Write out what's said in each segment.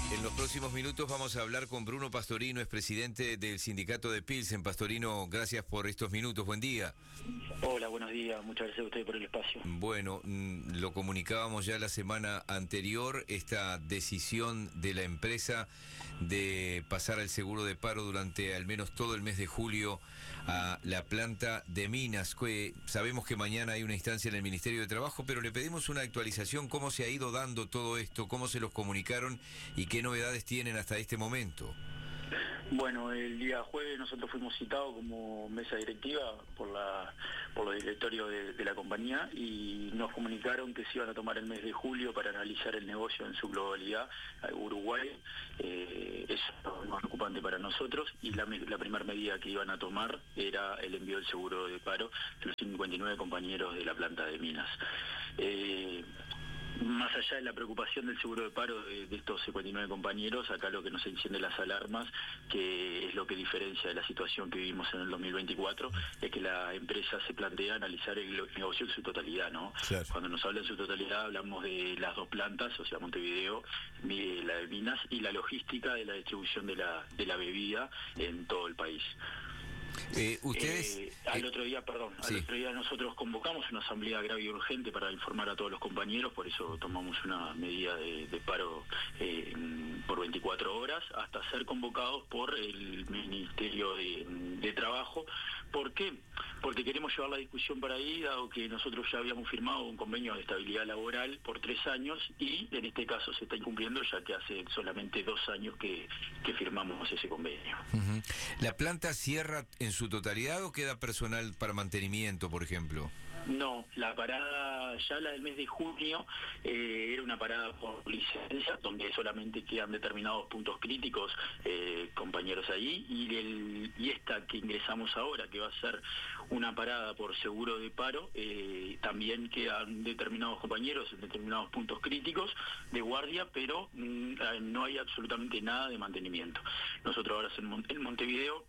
En los próximos minutos vamos a hablar con Bruno Pastorino, es presidente del sindicato de Pilsen. Pastorino, gracias por estos minutos, buen día. Hola, buenos días, muchas gracias a usted por el espacio. Bueno, lo comunicábamos ya la semana anterior, esta decisión de la empresa de pasar al seguro de paro durante al menos todo el mes de julio a la planta de Minas. Sabemos que mañana hay una instancia en el Ministerio de Trabajo, pero le pedimos una actualización, cómo se ha ido dando todo esto, cómo se los comunicaron y qué novedades tienen hasta este momento. Bueno, el día jueves nosotros fuimos citados como mesa directiva por los directorios de la compañía y nos comunicaron que se iban a tomar el mes de julio para analizar el negocio en su globalidad a Uruguay. Eso es más preocupante para nosotros y la primera medida que iban a tomar era el envío del seguro de paro de los 59 compañeros de la planta de Minas. Más allá de la preocupación del seguro de paro de estos 59 compañeros, acá lo que nos enciende las alarmas, que es lo que diferencia de la situación que vivimos en el 2024, es que la empresa se plantea analizar el negocio en su totalidad, ¿no? Claro. Cuando nos habla en su totalidad hablamos de las dos plantas, o sea, Montevideo, la de Minas, y la logística de la distribución de la bebida en todo el país. Ustedes... al otro día nosotros convocamos una asamblea grave y urgente para informar a todos los compañeros, por eso tomamos una medida de paro por 24 horas, hasta ser convocados por el Ministerio de Trabajo. ¿Por qué? Porque queremos llevar la discusión para ahí, dado que nosotros ya habíamos firmado un convenio de estabilidad laboral por 3 años y en este caso se está incumpliendo, ya que hace solamente 2 años que firmamos ese convenio. Uh-huh. ¿La planta cierra en su totalidad o queda personal para mantenimiento, por ejemplo? No, la parada, ya la del mes de junio, era una parada por licencia, donde solamente quedan determinados puntos críticos, compañeros ahí, y esta que ingresamos ahora, que va a ser una parada por seguro de paro, también quedan determinados compañeros en determinados puntos críticos de guardia, pero no hay absolutamente nada de mantenimiento. Nosotros ahora en Montevideo,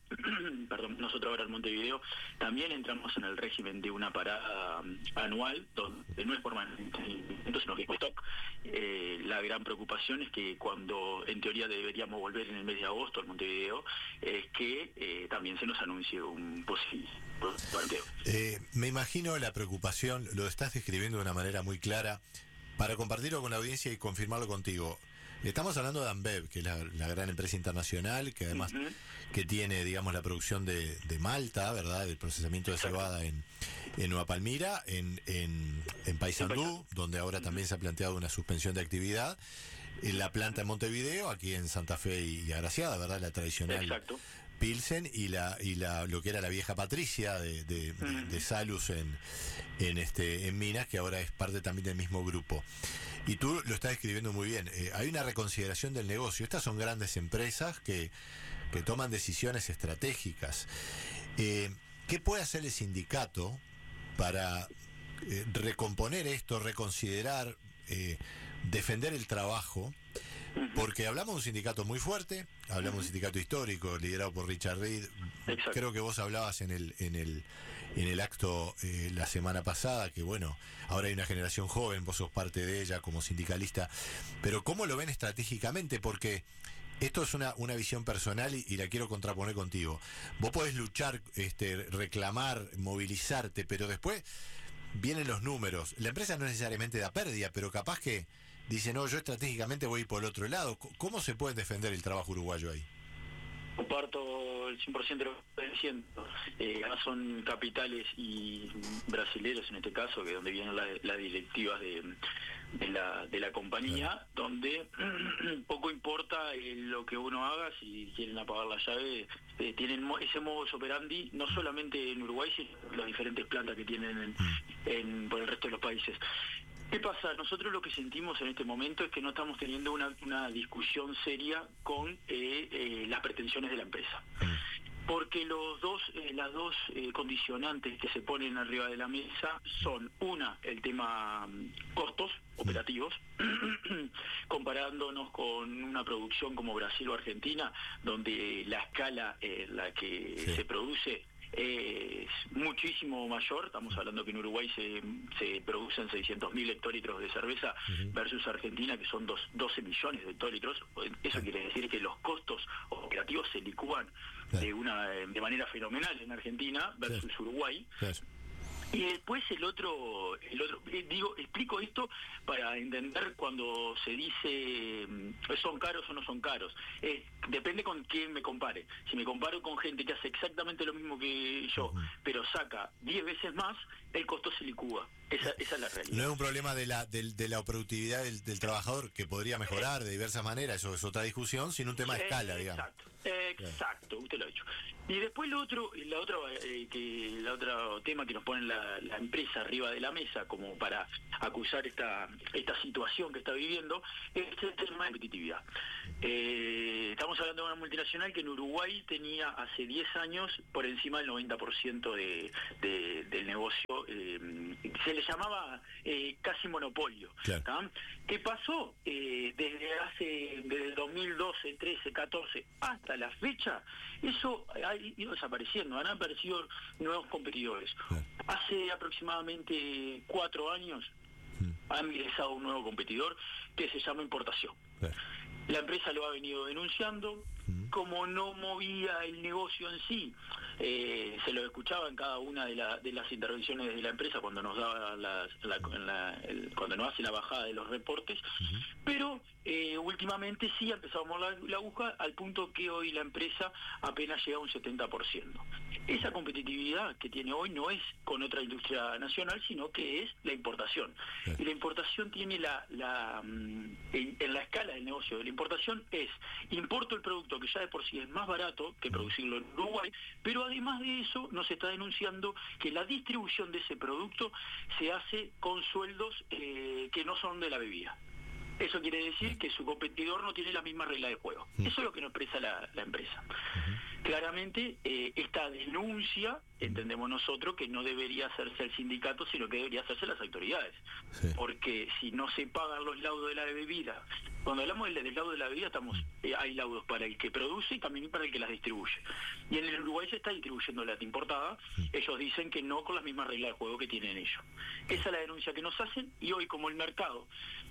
en Montevideo también entramos en el régimen de una parada anual, donde no es por mantenimiento, sino que es por stock. La gran preocupación es que cuando en teoría deberíamos volver en el mes de agosto al Montevideo, es que también se nos anuncie un posible planteo. Me imagino la preocupación, lo estás describiendo de una manera muy clara, para compartirlo con la audiencia y confirmarlo contigo. Estamos hablando de Ambev, que es la gran empresa internacional, que además que tiene, digamos, la producción de malta, ¿verdad?, del procesamiento de cebada en Nueva Palmira, en Paysandú, donde ahora también se ha planteado una suspensión de actividad, en la planta en Montevideo, aquí en Santa Fe y Agraciada, ¿verdad?, la tradicional. Exacto. Pilsen y lo que era la vieja Patricia de Salus en Minas, que ahora es parte también del mismo grupo. Y tú lo estás describiendo muy bien. Hay una reconsideración del negocio. Estas son grandes empresas que toman decisiones estratégicas. ¿Qué puede hacer el sindicato para recomponer esto, reconsiderar, defender el trabajo? Porque hablamos de un sindicato muy fuerte, hablamos de un sindicato histórico liderado por Richard Reed. Exacto. Creo que vos hablabas en el acto la semana pasada que bueno, ahora hay una generación joven, vos sos parte de ella como sindicalista, pero ¿cómo lo ven estratégicamente? Porque esto es una visión personal y la quiero contraponer contigo. Vos podés luchar, reclamar, movilizarte, pero después vienen los números. La empresa no necesariamente da pérdida, pero capaz que dice, no, yo estratégicamente voy por el otro lado. ¿Cómo se puede defender el trabajo uruguayo ahí? Comparto el 100% de lo que estoy diciendo. Son capitales y brasileros en este caso, que donde vienen las directivas de la compañía, claro, donde poco importa lo que uno haga, si quieren apagar la llave, tienen ese modus operandi, no solamente en Uruguay, sino en las diferentes plantas que tienen por el resto de los países. ¿Qué pasa? Nosotros lo que sentimos en este momento es que no estamos teniendo una discusión seria con las pretensiones de la empresa. Porque las dos condicionantes que se ponen arriba de la mesa son, una, el tema costos operativos, comparándonos con una producción como Brasil o Argentina, donde la escala en la que se produce es muchísimo mayor. Estamos hablando que en Uruguay se producen 600.000 hectolitros de cerveza versus Argentina, que son 12 millones de hectolitros. Eso quiere decir que los costos operativos se licúan de manera fenomenal en Argentina versus Uruguay. Y después el otro, explico esto para entender cuando se dice son caros o no son caros. Depende con quién me compare. Si me comparo con gente que hace exactamente lo mismo que yo, pero saca 10 veces más, el costo se licúa. Esa es la realidad. No es un problema de la productividad del trabajador, que podría mejorar de diversas maneras, eso es otra discusión, sino un tema de escala, digamos. Exacto, usted lo ha dicho. Y después el otro tema que nos pone la empresa arriba de la mesa como para acusar esta situación que está viviendo es el tema de competitividad. Estamos hablando de una multinacional que en Uruguay tenía hace 10 años por encima del 90% del negocio, se le llamaba casi monopolio. Claro. ¿Qué pasó? Desde el 2012, 13, 14 hasta la fecha, eso ha ido desapareciendo, han aparecido nuevos competidores. Claro. Hace aproximadamente 4 años ha ingresado un nuevo competidor que se llama importación. Claro. La empresa lo ha venido denunciando, como no movía el negocio en sí, se lo escuchaba en cada una de las intervenciones de la empresa cuando nos daba cuando nos hace la bajada de los reportes, pero últimamente sí empezamos la aguja al punto que hoy la empresa apenas llega a un 70%. Esa competitividad que tiene hoy no es con otra industria nacional, sino que es la importación. Y la importación tiene en la escala del negocio de la importación importo el producto que ya de por sí es más barato que producirlo en Uruguay, pero además de eso nos está denunciando que la distribución de ese producto se hace con sueldos que no son de la bebida. Eso quiere decir que su competidor no tiene la misma regla de juego. Eso es lo que nos expresa la empresa. Claramente, esta denuncia, entendemos nosotros, que no debería hacerse el sindicato, sino que debería hacerse las autoridades. Sí. Porque si no se pagan los laudos de la bebida, cuando hablamos del laudo de la bebida, hay laudos para el que produce y también para el que las distribuye. Y en el Uruguay se está distribuyendo lata importada. Ellos dicen que no con las mismas reglas de juego que tienen ellos. Esa es la denuncia que nos hacen, y hoy como el mercado,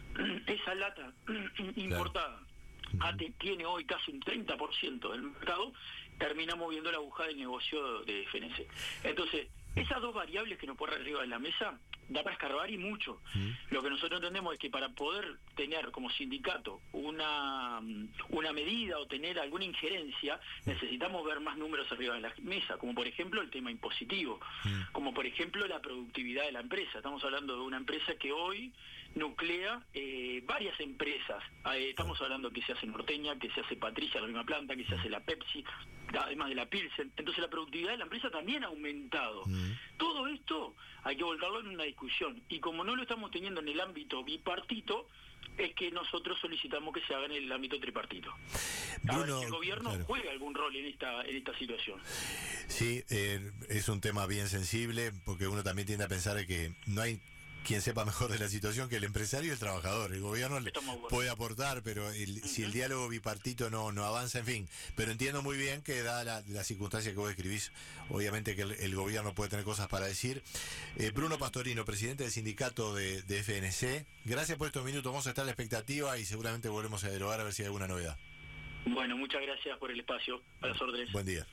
esa lata importada tiene hoy casi un 30% del mercado, termina moviendo la aguja del negocio de FNC. Entonces, esas dos variables que nos ponen arriba de la mesa, da para escarbar y mucho. Lo que nosotros entendemos es que para poder tener como sindicato una medida o tener alguna injerencia, necesitamos ver más números arriba de la mesa, como por ejemplo el tema impositivo, como por ejemplo la productividad de la empresa. Estamos hablando de una empresa que hoy nuclea varias empresas. Estamos hablando que se hace Norteña, que se hace Patricia, la misma planta, que se hace la Pepsi, además de la Pilsen. Entonces la productividad de la empresa también ha aumentado. Todo esto hay que volcarlo en una discusión, y como no lo estamos teniendo en el ámbito bipartito, es que nosotros solicitamos que se haga en el ámbito tripartito. Ahora, si el gobierno juega algún rol en esta situación. Sí, es un tema bien sensible, porque uno también tiende a pensar que no hay quien sepa mejor de la situación que el empresario y el trabajador. El gobierno puede aportar, pero si el diálogo bipartito no avanza, en fin. Pero entiendo muy bien que, dada la circunstancia que vos describís, obviamente que el gobierno puede tener cosas para decir. Bruno Pastorino, presidente del sindicato de FNC, gracias por estos minutos. Vamos a estar a la expectativa y seguramente volvemos a dialogar a ver si hay alguna novedad. Bueno, muchas gracias por el espacio. A las órdenes. Buen día.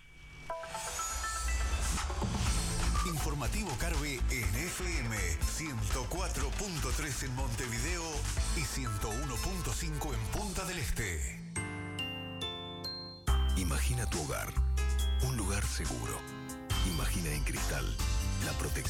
Informativo Carve en FM 104.3 en Montevideo y 101.5 en Punta del Este. Imagina tu hogar, un lugar seguro. Imagina en Cristal la protección.